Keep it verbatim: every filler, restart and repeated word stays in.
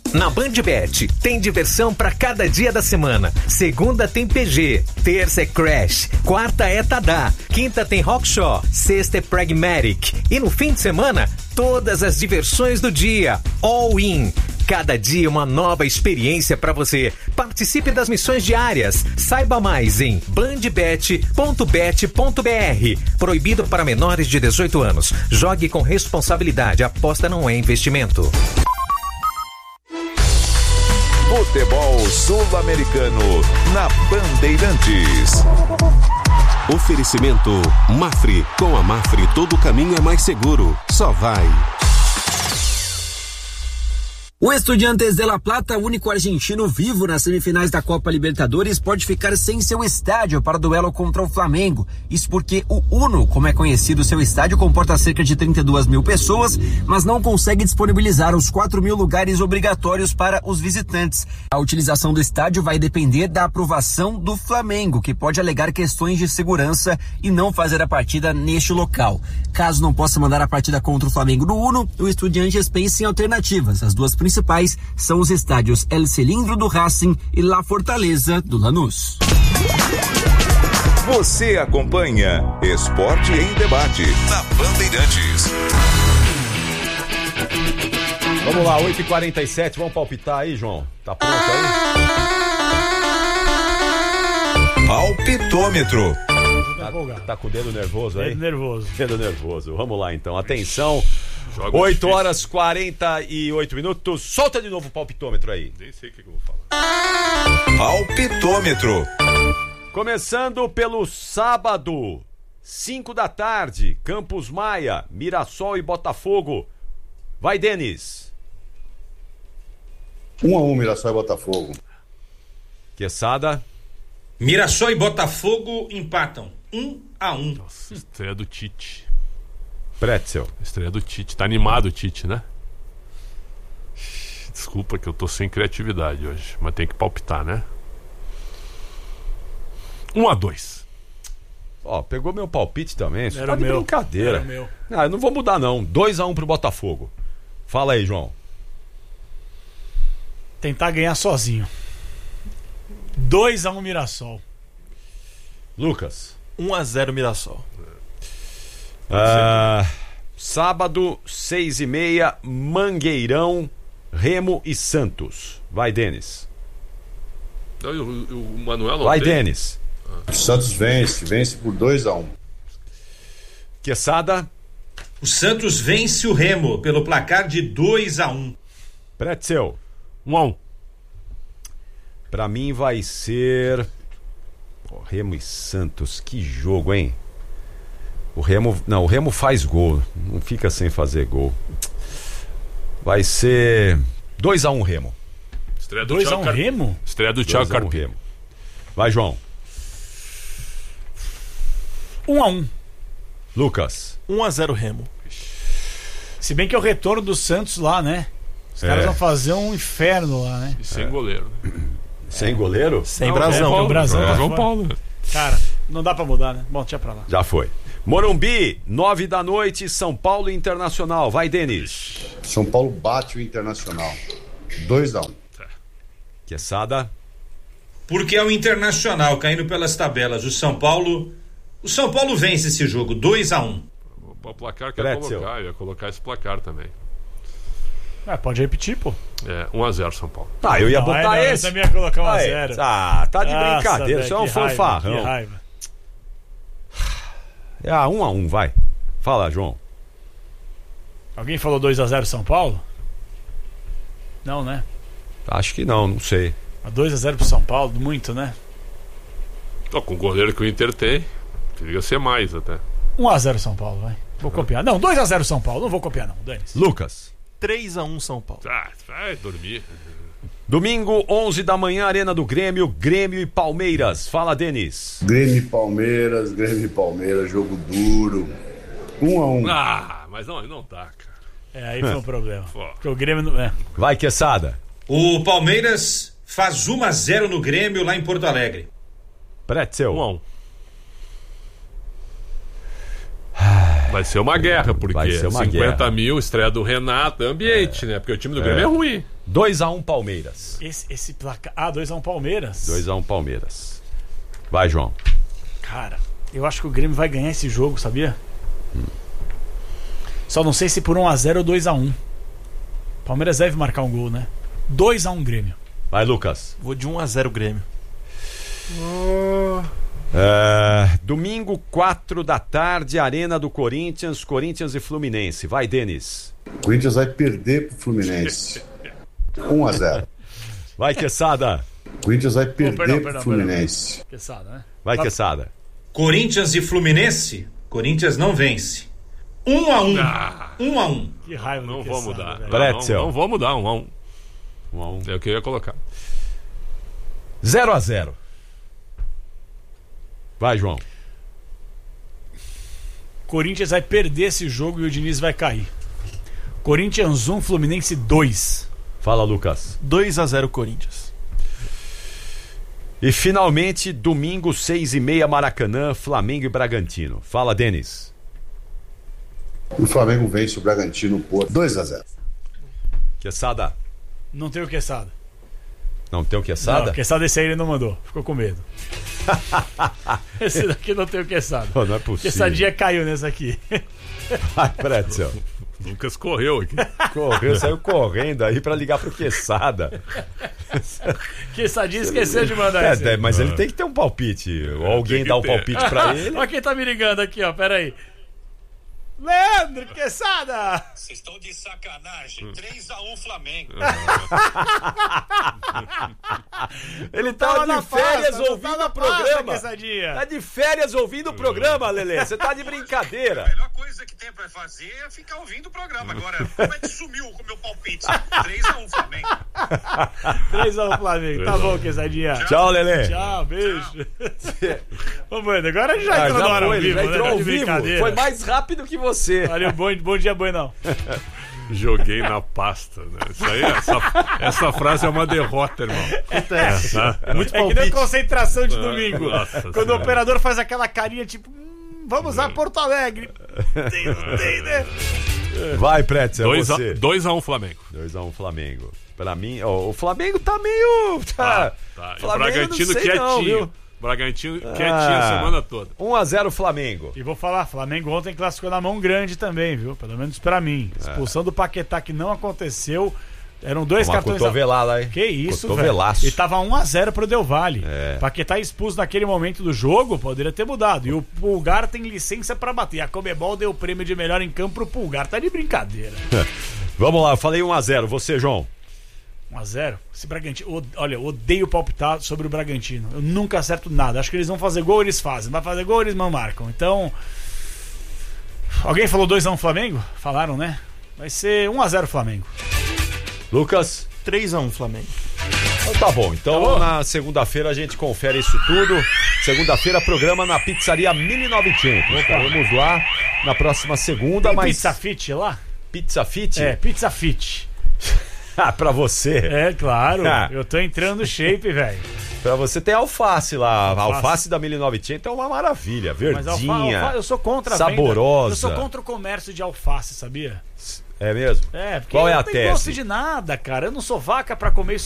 Na BandBet, tem diversão pra cada dia da semana. Segunda tem P G, terça é Crash, quarta é Tadá, quinta tem Rockshaw, sexta é Pragmatic. E no fim de semana, todas as diversões do dia. All in. Cada dia uma nova experiência pra você. Participe das missões diárias. Saiba mais em bandbet ponto bet ponto br. Proibido para menores de dezoito anos. Jogue com responsabilidade. Aposta não é investimento. Futebol Sul-Americano na Bandeirantes. Oferecimento Mafre. Com a Mafre todo caminho é mais seguro. Só vai. O Estudiantes de La Plata, único argentino vivo nas semifinais da Copa Libertadores, pode ficar sem seu estádio para o duelo contra o Flamengo. Isso porque o Uno, como é conhecido, seu estádio comporta cerca de trinta e duas mil pessoas, mas não consegue disponibilizar os quatro mil lugares obrigatórios para os visitantes. A utilização do estádio vai depender da aprovação do Flamengo, que pode alegar questões de segurança e não fazer a partida neste local. Caso não possa mandar a partida contra o Flamengo no Uno, o Estudiantes pensa em alternativas. As duas principais são os estádios El Cilindro do Racing e La Fortaleza do Lanús. Você acompanha Esporte em Debate na Bandeirantes. Vamos lá, oito e quarenta e sete, vamos palpitar aí, João? Tá pronto aí? Palpitômetro. Tá, tá com o dedo nervoso aí? Dedo nervoso. Dedo nervoso. Vamos lá então, atenção. oito horas e quarenta e oito minutos. Solta de novo o palpitômetro aí. Nem sei o que, que eu vou falar. Palpitômetro. Começando pelo sábado, cinco da tarde, Campos Maia, Mirassol e Botafogo. Vai, Denis. um a um, Mirassol e Botafogo. Quesada. Mirassol e Botafogo empatam. um a um. Nossa, estreia do Tite. Pretzel. Estreia do Tite. Tá animado o Tite, né? Desculpa que eu tô sem criatividade hoje, mas tem que palpitar, né? um a dois. Ó, pegou meu palpite também. Isso Era tá de meu. brincadeira. Era meu. Ah, eu não vou mudar não. dois a um pro Botafogo. Fala aí, João. Tentar ganhar sozinho. dois a um Mirassol. Lucas. um a zero Mirassol. Ah, sábado, seis e meia, Mangueirão, Remo e Santos. Vai, Denis. Não, o, o, o Manuel não Vai, tem? Denis. O Santos vence, vence por dois a um. Quesada. O Santos vence o Remo pelo placar de dois a um. Pretzel. um a um. Pra mim vai ser... Pô, Remo e Santos, que jogo, hein? O Remo... Não, o Remo faz gol. Não fica sem fazer gol. Vai ser dois a um Remo. dois a um Remo? Estreia do Thiago Carpino. Vai, João. um a um. Lucas. um a zero Remo. Se bem que é o retorno do Santos lá, né? Os É. caras vão fazer um inferno lá, né? E sem goleiro. Sem goleiro? Sem Não, brasão. é, o brasão É, tá João fora. Paulo. Cara, não dá pra mudar, né? Bom, deixa pra lá. Já foi. Morumbi, nove da noite, São Paulo Internacional. Vai, Denis. São Paulo bate o Internacional. dois a um. Quesada. Porque é o Internacional caindo pelas tabelas. O São Paulo... O São Paulo vence esse jogo, dois a um. O placar que eu ia Pretzel. colocar, eu ia colocar esse placar também. Ah, pode repetir, pô. É, um a zero São Paulo. Ah, eu ia Não, botar aí não, esse. Eu também ia colocar um a Aí, zero. Ah, tá de Nossa, brincadeira. velho, Isso é um que raiva, fanfarrão. que raiva. É a um a um, vai. Fala, João. Alguém falou dois a zero São Paulo? Não, né? Acho que não, não sei. A dois a zero pro São Paulo, muito, né? Tô com o goleiro que o Inter tem, devia ser mais até. um a zero São Paulo, vai. Vou copiar. Não, dois a zero São Paulo. Não vou copiar, não. Dane-se. Lucas. três a um São Paulo. Ah, vai dormir. Domingo, onze da manhã, Arena do Grêmio, Grêmio e Palmeiras. Fala, Denis. Grêmio e Palmeiras, Grêmio e Palmeiras, jogo duro. um a um. Ah, mas não, não dá, cara. É, aí foi um problema. Pô. Porque o Grêmio não. É. Vai, Quesada. O Palmeiras faz um a zero no Grêmio lá em Porto Alegre. Pretzel. um a um. Vai ser uma guerra, porque Vai ser uma cinquenta guerra. mil, estreia do Renato, ambiente, né? Porque o time do Grêmio é, é ruim. dois a um Palmeiras. Esse, esse placar. Ah, dois a um Palmeiras. dois a um Palmeiras. Vai, João. Cara, eu acho que o Grêmio vai ganhar esse jogo, sabia? Hum. Só não sei se por um a zero ou dois a um. Palmeiras deve marcar um gol, né? dois a um Grêmio. Vai, Lucas. Vou de um a zero Grêmio. Oh. É, domingo, quatro da tarde, Arena do Corinthians, Corinthians e Fluminense. Vai, Denis. O Corinthians vai perder pro Fluminense. um a zero. Vai, Quesada. O Corinthians vai perder oh, perdão, pro perdão, Fluminense. Perdão. Quesada, né? Vai, Quesada. Corinthians e Fluminense, Corinthians não vence. um a um. Ah. um a um. Que raiva. Não do vou Quesada, mudar. velho. Pretzel. Não, não vou mudar, um a um. um a um. É o que eu ia colocar. zero a zero. Vai, João. Corinthians vai perder esse jogo e o Diniz vai cair. Corinthians um, Fluminense dois. Fala, Lucas. dois a zero Corinthians. E finalmente, domingo, seis e meia, Maracanã, Flamengo e Bragantino. Fala, Denis. O Flamengo vence o Bragantino por dois a zero. Quesada. Não tem o Quesada. Não tem o Quesada? Não, o Quesada esse aí ele não mandou. Ficou com medo. Esse daqui não tem o Quesada. Pô, não é possível. Quesadinha caiu nessa aqui. Vai, Pretzel. Lucas correu aqui. Correu, saiu correndo aí pra ligar pro Quesada. Quesadinha esqueceu de mandar É, esse. é, mas ele tem que ter um palpite. Ou alguém dá um ter. palpite pra ele. Olha quem tá me ligando aqui, ó. Pera aí. Leandro Quesada! Vocês estão de sacanagem. três a um Flamengo. Ele tava de férias pasta, ouvindo tá o programa. Pasta, tá de férias ouvindo o programa, Lelê. Você tá de brincadeira. A melhor coisa que tem pra fazer é ficar ouvindo o programa. Agora, como é que sumiu com o meu palpite? três a um Flamengo. três a um Flamengo. Tá bom, Quesadinha. Tchau, Tchau Lelê. Tchau, beijo. Ô, mano, agora já Ah, entrou já na hora foi, ao vivo, já né? entrou Tá ao de vivo. brincadeira. Foi mais rápido que você. Valeu, bom, bom dia, boi não. Joguei na pasta, né? Isso aí, essa, essa frase é uma derrota, irmão. Acontece. É, Muito é que nem concentração de domingo. Nossa Quando senhora. o operador faz aquela carinha tipo, hum, vamos a Porto Alegre. Tem, não tem, né? Vai, Pretzel, é você. dois a um Flamengo. dois a um Flamengo. Pra mim, ó, o Flamengo tá meio... Tá, Tá. E o Flamengo, Bragantino não sei quietinho. não, viu? Bragantino Ah. quietinho a semana toda. um a zero Flamengo. E vou falar, Flamengo ontem classificou na mão grande também, viu? Pelo menos pra mim. Expulsão do Paquetá que não aconteceu. Eram dois Uma cartões. cotovelada, hein? Que isso, velho. Cotovelaço. E tava um a zero pro Del Valle. É. Paquetá expulso naquele momento do jogo, poderia ter mudado. E o Pulgar tem licença pra bater. A Comebol deu o prêmio de melhor em campo pro Pulgar. Tá de brincadeira. Vamos lá, eu falei um a zero. Você, João? um a zero? Esse Bragantino. Olha, eu odeio palpitar sobre o Bragantino. Eu nunca acerto nada. Acho que eles vão fazer gol, eles fazem. Vai fazer gol, eles não marcam. Então. Alguém falou dois a um Flamengo? Falaram, né? Vai ser um a zero Flamengo. Lucas? três a um Flamengo. Então tá bom. Então Tá bom. na segunda-feira a gente confere isso tudo. Segunda-feira, programa na Pizzaria mil e novecentos. Estaremos lá na próxima segunda. Tem mas... Pizza Fit lá? Pizza Fit? É, Pizza Fit. Ah, pra você. É, claro. Ah. Eu tô entrando no shape, velho. Pra você tem alface lá. A Alface. alface da mil e novecentos é uma maravilha. Mas alfa, Verdinha. alfa, eu sou contra a venda. saborosa. Eu sou contra o comércio de alface, sabia? É mesmo? É, porque Qual é não a tem tese? gosto de nada, cara. Eu não sou vaca pra comer isso